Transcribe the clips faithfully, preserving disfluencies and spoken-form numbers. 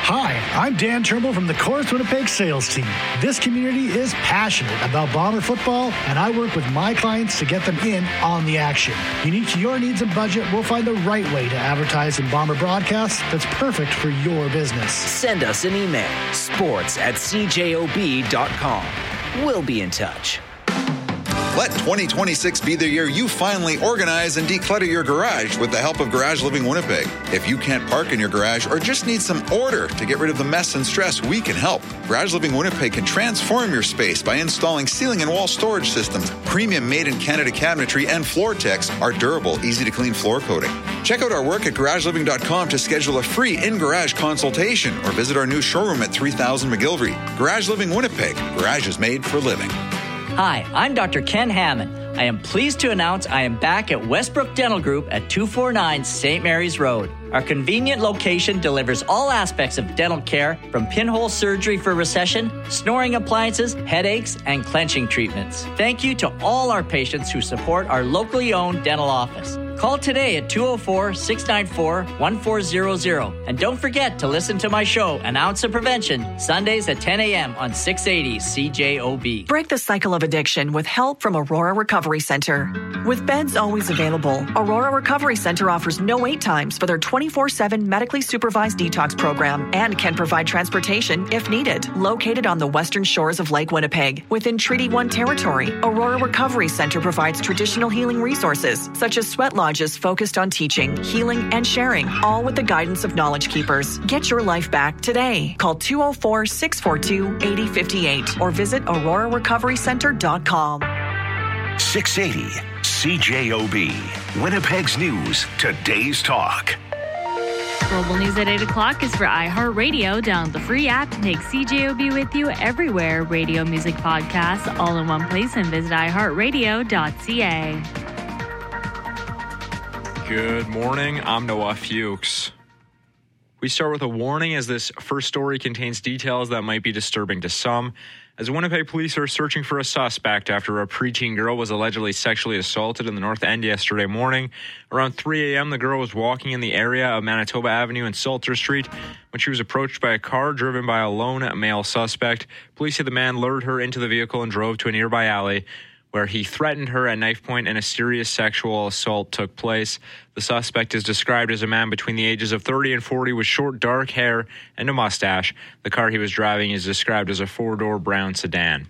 Hi, I'm Dan Trimble from the Chorus Winnipeg sales team. This community is passionate about Bomber football, and I work with my clients to get them in on the action. Unique to your needs and budget, we'll find the right way to advertise in Bomber broadcasts that's perfect for your business. Send us an email, sports at c j o b dot com. We'll be in touch. Let twenty twenty-six be the year you finally organize and declutter your garage with the help of Garage Living Winnipeg. If you can't park in your garage or just need some order to get rid of the mess and stress, we can help. Garage Living Winnipeg can transform your space by installing ceiling and wall storage systems, premium made-in-Canada cabinetry, and Floor-Tex, our durable, easy-to-clean floor coating. Check out our work at garage living dot com to schedule a free in-garage consultation or visit our new showroom at three thousand McGillivray. Garage Living Winnipeg. Garage is made for living. Hi, I'm Doctor Ken Hammond. I am pleased to announce I am back at Westbrook Dental Group at two forty-nine Saint Mary's Road. Our convenient location delivers all aspects of dental care, from pinhole surgery for recession, snoring appliances, headaches, and clenching treatments. Thank you to all our patients who support our locally owned dental office. Call today at two oh four, six nine four, one four zero zero. And don't forget to listen to my show, An Ounce of Prevention, Sundays at ten a.m. on six eighty C J O B. Break the cycle of addiction with help from Aurora Recovery Center. With beds always available, Aurora Recovery Center offers no wait times for their twenty-four seven medically supervised detox program and can provide transportation if needed. Located on the western shores of Lake Winnipeg, within Treaty one territory, Aurora Recovery Center provides traditional healing resources such as sweat lodges focused on teaching, healing, and sharing, all with the guidance of Knowledge Keepers. Get your life back today. Call two oh four, six four two, eight oh five eight or visit aurora recovery center dot com. six eighty C J O B, Winnipeg's News, Today's Talk. Global News at eight o'clock is for iHeartRadio. Download the free app to take C J O B with you everywhere. Radio, music, podcasts, all in one place, and visit i heart radio dot c a. Good morning. I'm Noah Fuchs. We start with a warning, as this first story contains details that might be disturbing to some. As Winnipeg police are searching for a suspect after a preteen girl was allegedly sexually assaulted in the North End yesterday morning. Around three a.m., the girl was walking in the area of Manitoba Avenue and Salter Street when she was approached by a car driven by a lone male suspect. Police say the man lured her into the vehicle and drove to a nearby alley, where he threatened her at knife point and a serious sexual assault took place. The suspect is described as a man between the ages of thirty and forty with short, dark hair and a mustache. The car he was driving is described as a four-door brown sedan.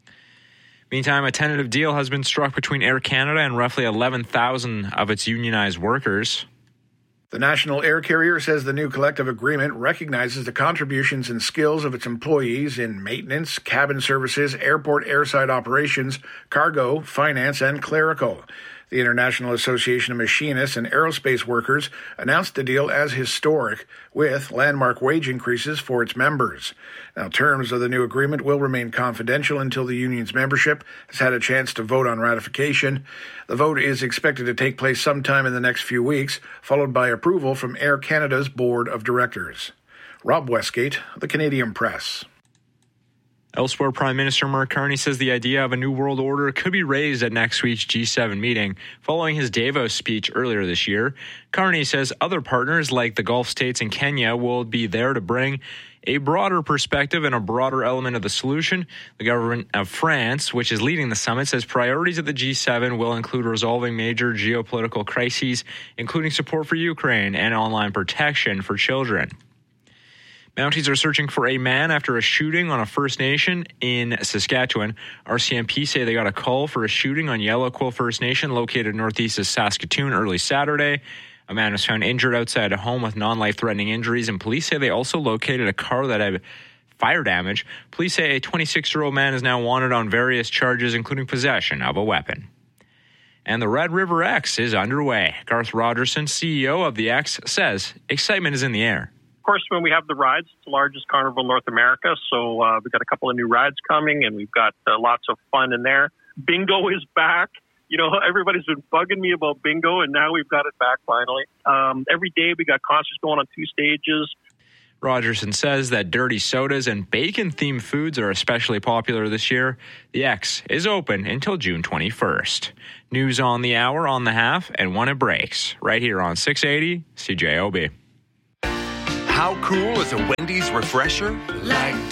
Meantime, a tentative deal has been struck between Air Canada and roughly eleven thousand of its unionized workers. The national air carrier says the new collective agreement recognizes the contributions and skills of its employees in maintenance, cabin services, airport airside operations, cargo, finance, and clerical. The International Association of Machinists and Aerospace Workers announced the deal as historic, with landmark wage increases for its members. Now, terms of the new agreement will remain confidential until the union's membership has had a chance to vote on ratification. The vote is expected to take place sometime in the next few weeks, followed by approval from Air Canada's Board of Directors. Rob Westgate, The Canadian Press. Elsewhere, Prime Minister Mark Carney says the idea of a new world order could be raised at next week's G seven meeting, following his Davos speech earlier this year. Carney says other partners like the Gulf states and Kenya will be there to bring a broader perspective and a broader element of the solution. The government of France, which is leading the summit, says priorities at the G seven will include resolving major geopolitical crises, including support for Ukraine and online protection for children. Mounties are searching for a man after a shooting on a First Nation in Saskatchewan. R C M P say they got a call for a shooting on Yellow Quill First Nation located northeast of Saskatoon early Saturday. A man was found injured outside a home with non-life-threatening injuries, and police say they also located a car that had fire damage. Police say a twenty-six-year-old man is now wanted on various charges, including possession of a weapon. And the Red River X is underway. Garth Rogerson, C E O of the X, says excitement is in the air. Of course, when we have the rides, it's the largest carnival in North America, so uh, we've got a couple of new rides coming, and we've got uh, lots of fun in there. Bingo is back. You know, everybody's been bugging me about bingo, and now we've got it back finally. Um, every day we got concerts going on two stages. Rogerson says that dirty sodas and bacon-themed foods are especially popular this year. The X is open until June twenty-first. News on the hour, on the half, and when it breaks, right here on six eighty C J O B. How cool is a Wendy's refresher? Like